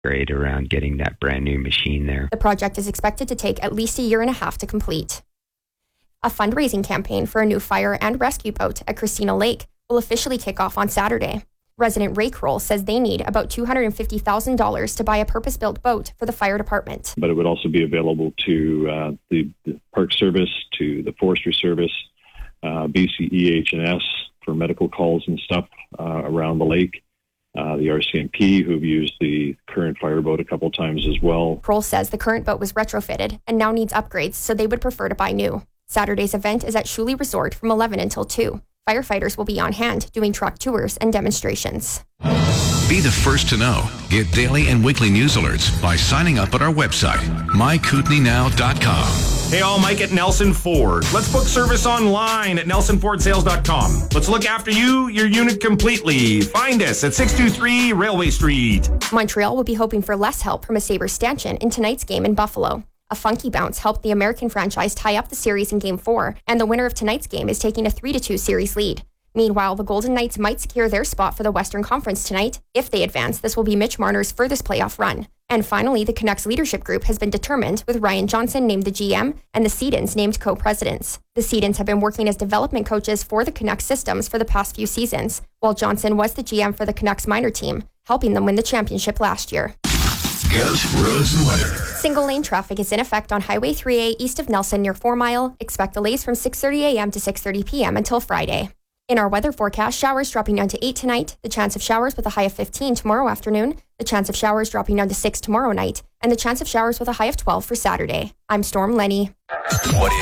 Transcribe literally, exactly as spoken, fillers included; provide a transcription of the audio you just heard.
great around getting that brand new machine there. The project is expected to take at least a year and a half to complete. A fundraising campaign for a new fire and rescue boat at Christina Lake will officially kick off on Saturday. Resident Ray Kroll says they need about two hundred fifty thousand dollars to buy a purpose-built boat for the fire department. But it would also be available to uh, the, the Park Service, to the Forestry Service, uh, B C E H and S for medical calls and stuff uh, around the lake. Uh, the R C M P, who've used the current fireboat a couple times as well. Kroll says the current boat was retrofitted and now needs upgrades, so they would prefer to buy new. Saturday's event is at Shuley Resort from eleven until two. Firefighters will be on hand doing truck tours and demonstrations. Be the first to know. Get daily and weekly news alerts by signing up at our website, my kootenai now dot com. Hey all, Mike at Nelson Ford. Let's book service online at nelson ford sales dot com. Let's look after you, your unit completely. Find us at six two three Railway Street. Montreal will be hoping for less help from a Sabres stanchion in tonight's game in Buffalo. A funky bounce helped the American franchise tie up the series in Game four, and the winner of tonight's game is taking a three to two series lead. Meanwhile, the Golden Knights might secure their spot for the Western Conference tonight. If they advance, this will be Mitch Marner's furthest playoff run. And finally, the Canucks leadership group has been determined, with Ryan Johnson named the G M and the Sedins named co-presidents. The Sedins have been working as development coaches for the Canucks systems for the past few seasons, while Johnson was the G M for the Canucks minor team, helping them win the championship last year. Scouts, roads, and weather. Single lane traffic is in effect on Highway three A east of Nelson near Four Mile. Expect delays from six thirty a.m. to six thirty p.m. until Friday. In our weather forecast, showers dropping down to eight tonight, the chance of showers with a high of fifteen tomorrow afternoon, the chance of showers dropping down to six tomorrow night, and the chance of showers with a high of twelve for Saturday. I'm Storm Lenny. What